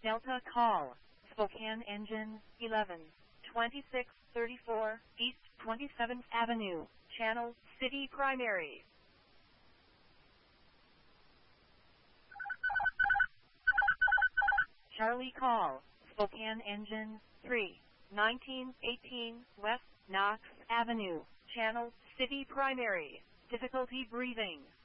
Delta call, Spokane engine 11, 2634 East 27th Avenue, Channel City Primary. Charlie call, Spokane engine 3, 1918 West Knox Avenue, Channel City Primary. Difficulty breathing.